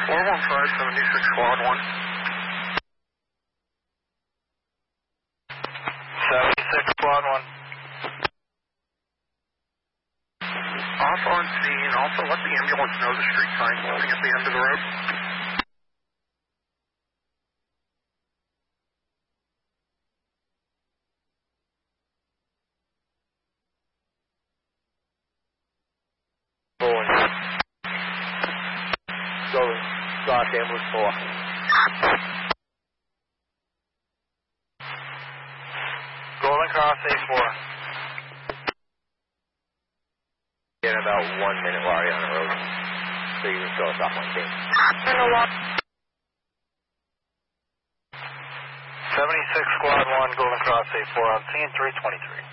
415, 76 Squad 1. 76 Squad 1. Off on scene. Also let the ambulance know the street sign moving at the end of the road. Going. Stock ambulance 4. Golden Cross A4. In about 1 minute while you're on the road. So you can show us off on scene. 76 Squad 1, Golden Cross A4 on scene, 323.